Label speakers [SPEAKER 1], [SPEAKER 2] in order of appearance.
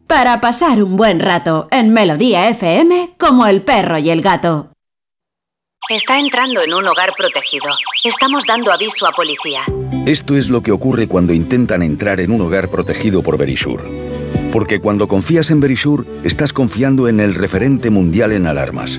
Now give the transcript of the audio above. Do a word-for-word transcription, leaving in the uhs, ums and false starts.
[SPEAKER 1] Para pasar un buen rato en Melodía F M como el perro y el gato.
[SPEAKER 2] Está entrando en un hogar protegido. Estamos dando aviso a policía.
[SPEAKER 3] Esto es lo que ocurre cuando intentan entrar en un hogar protegido por Verisure. Porque cuando confías en Verisure, estás confiando en el referente mundial en alarmas.